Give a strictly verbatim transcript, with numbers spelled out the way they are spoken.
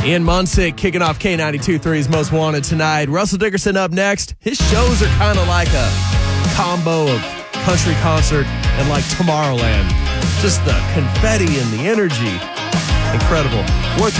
Ian Munsick kicking off K ninety-two point three's Most Wanted tonight. Russell Dickerson up next. His shows are kind of like a combo of country concert and like Tomorrowland. Just the confetti and the energy. Incredible. Worth